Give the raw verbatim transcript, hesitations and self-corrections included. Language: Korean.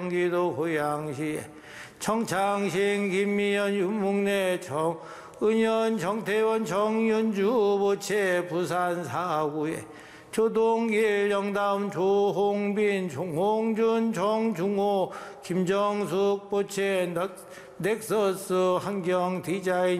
경기도 고양시 청창신 김미연 윤묵래 정은현 정태원 정윤주 보채 부산 사구에 조동길 영담 조홍빈 종홍준 정중호 김정숙 보채 넥서스 환경 디자인